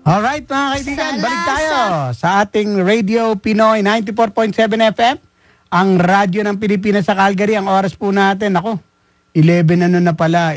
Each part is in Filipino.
Alright mga kaibigan, balik tayo sa ating Radio Pinoy 94.7 FM. Ang radyo ng Pilipinas sa Calgary. Ang oras po natin, 11 na pala,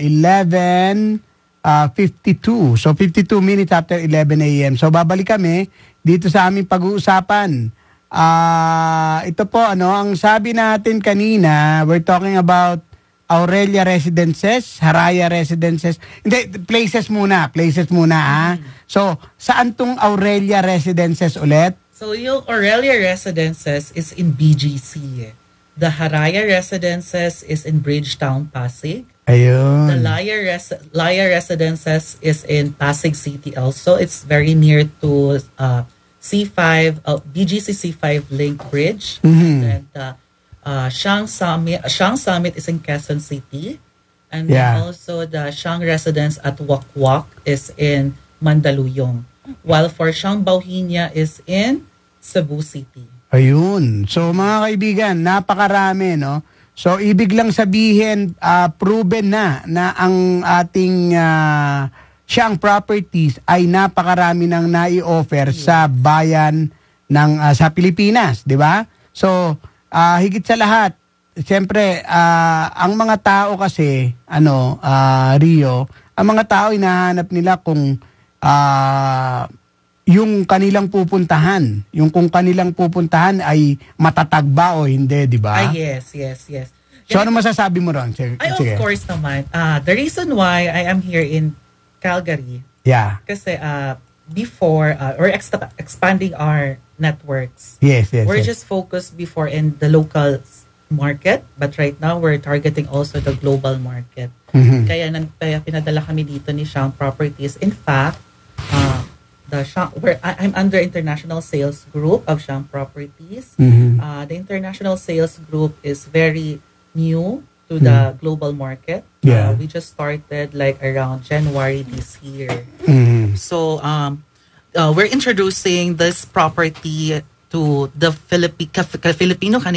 11:52. So 52 minutes after 11 a.m. So babalik kami dito sa aming pag-uusapan. Ito po, ang sabi natin kanina, we're talking about Aurelia Residences, Haraya Residences. Hindi, places muna ha. So, saan tong Aurelia Residences ulit? So, yung Aurelia Residences is in BGC. The Haraya Residences is in Bridgetown, Pasig. Ayun. The Laya Residences is in Pasig City also. It's very near to C5, BGC C5 Link Bridge. And Shang Summit is in Quezon City. And then also the Shang Residence at Wakwak is in Mandaluyong. While for Shang Bauhinia is in Cebu City. Ayun. So mga kaibigan, napakarami, no? So ibig lang sabihin, proven na ang ating Shang Properties ay napakarami nang nai-offer sa bayan ng sa Pilipinas, di ba? So higit sa lahat, siyempre, ang mga tao kasi, Rio, ang mga tao hinahanap nila kung yung kanilang pupuntahan, kung kanilang pupuntahan ay matatag ba o hindi, di ba? Yes. So ano masasabi mo ron? Sige. Of course naman. The reason why I am here in Calgary, kasi before, we're expanding our networks. Yes. We're just focused before in the local market, but right now we're targeting also the global market. Kaya pinadala kami dito ni Shang Properties. In fact, I'm under international sales group of Shang Properties. The international sales group is very new to the global market. We just started like around January this year. So we're introducing this property to the Filipino